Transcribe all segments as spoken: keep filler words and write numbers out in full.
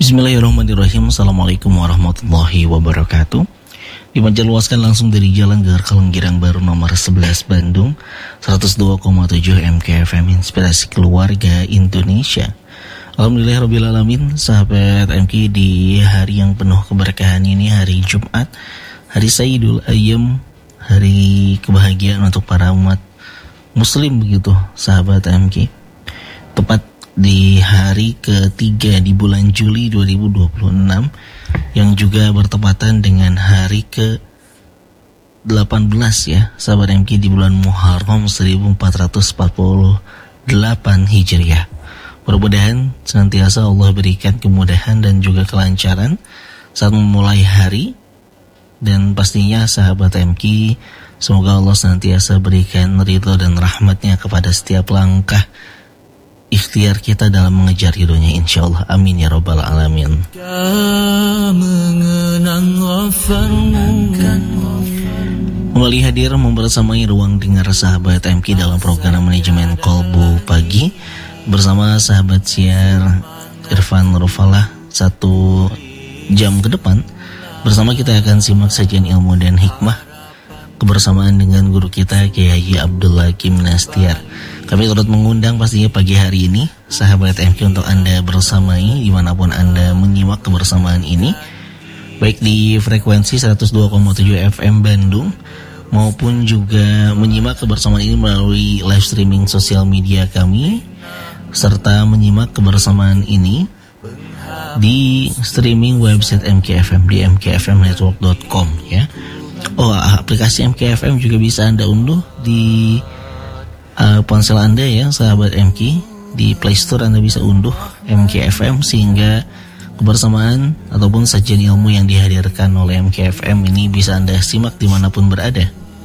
Bismillahirrahmanirrahim. Assalamualaikum warahmatullahi wabarakatuh. Dipancarluaskan langsung dari Jalan Gelar Kalonggirang Baru nomor sebelas Bandung, seratus dua koma tujuh M K F M Inspirasi Keluarga Indonesia. Alhamdulillahirrabbilalamin, sahabat M K, di hari yang penuh keberkahan ini, hari Jumat, hari Sayyidul Ayyam, hari kebahagiaan untuk para umat muslim begitu, sahabat M K. Tepat di hari ketiga di bulan Juli dua ribu dua puluh enam, yang juga bertepatan dengan hari ke delapan belas ya, sahabat M K, di bulan Muharram seribu empat ratus empat puluh delapan Hijriah. Mudah-mudahan senantiasa Allah berikan kemudahan dan juga kelancaran saat memulai hari. Dan pastinya sahabat M K, semoga Allah senantiasa berikan ridho dan rahmatnya kepada setiap langkah ikhtiar kita dalam mengejar ridhonya, insyaallah. Amin ya rabbal alamin. Kembali hadir membersamai ruang dengar sahabat M K dalam program manajemen Kolbu Pagi bersama sahabat siar Irfan Rufalah. Satu jam ke depan bersama kita akan simak sajian ilmu dan hikmah kebersamaan dengan guru kita Kiai Abdul Hakim Nastiar. Kami turut mengundang pastinya pagi hari ini sahabat M K untuk Anda bersamai dimanapun Anda menyimak kebersamaan ini, baik di frekuensi seratus dua koma tujuh F M Bandung maupun juga menyimak kebersamaan ini melalui live streaming sosial media kami, serta menyimak kebersamaan ini di streaming website M K F M di m k f m network dot com ya. Oh, aplikasi M K F M juga bisa Anda unduh di uh, ponsel Anda ya, sahabat M K. Di Play Store Anda bisa unduh M K F M sehingga kebersamaan ataupun sajian ilmu yang dihadirkan oleh M K F M ini bisa Anda simak dimanapun berada.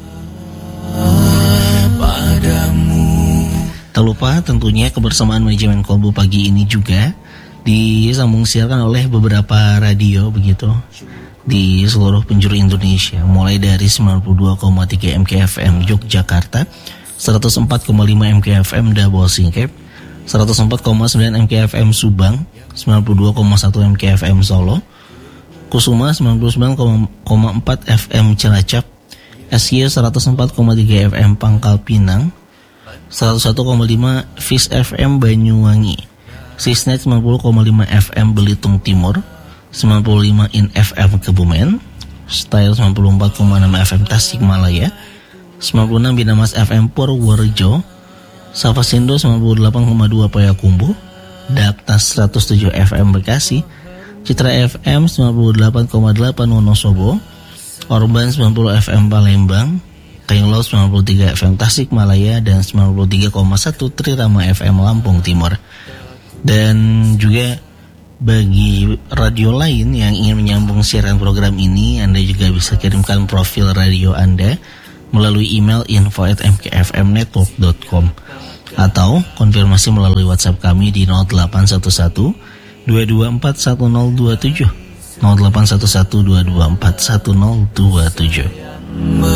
Tak lupa tentunya kebersamaan manajemen Kolbu Pagi ini juga disambung siarkan oleh beberapa radio begitu di seluruh penjuru Indonesia, mulai dari sembilan puluh dua koma tiga M K F M Yogyakarta, seratus empat koma lima M K F M Davao Singkep, seratus empat koma sembilan M K F M Subang, sembilan puluh dua koma satu M K F M Solo, Kusuma sembilan puluh sembilan koma empat F M Cilacap, S Y seratus empat koma tiga F M Pangkal Pinang, seratus satu koma lima Fis F M Banyuwangi, Sisnet sembilan puluh koma lima F M Belitung Timur, sembilan puluh lima In F M Kebumen, Style sembilan puluh empat koma enam F M Tasikmalaya, sembilan puluh enam Binamas F M Purworejo, Safasindo sembilan puluh delapan koma dua Payakumbuh, Daptas seratus tujuh F M Bekasi, Citra F M sembilan puluh delapan koma delapan Wonosobo, Orban sembilan puluh F M Palembang, Kainlo sembilan puluh tiga F M Tasikmalaya, dan sembilan puluh tiga koma satu Trirama F M Lampung Timur. Dan juga bagi radio lain yang ingin menyambung siaran program ini, Anda juga bisa kirimkan profil radio Anda melalui email info at m k f m network dot com atau konfirmasi melalui WhatsApp kami di nol delapan satu satu dua dua empat satu nol dua tujuh nol delapan satu satu dua dua empat satu nol dua tujuh.